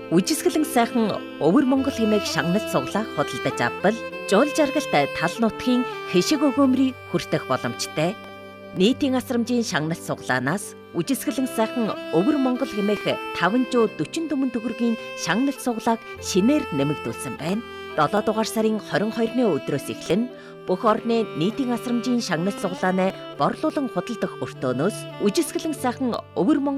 Үжисгэлэн сайхан Өвөр Монгол хэмээх шагнал суглаа худалдаж авбал жуул жаргалт тал нутгийн хэшиг өгөөмрийг хүртэх боломжтой. Нийтийн асрамжийн шагнал суглаанаас үжисгэлэн сайхан Өвөр Монгол хэмээх 540 төгрөгийн шагнал суглааг шинээр нэмэгдүүлсэн байна. 7 дугаар сарын 22-ны өдрөөс эхлэн бүх орны нийтийн асрамжийн шагнал суглааны борлуулан худалдах өртөөнөөс үжисгэлэн сайхан Өвөр